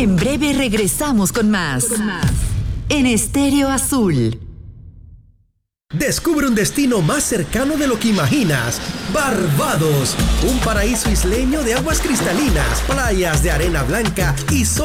En breve regresamos con más. En Estéreo Azul. Descubre un destino más cercano de lo que imaginas. Barbados, un paraíso isleño de aguas cristalinas, playas de arena blanca y sol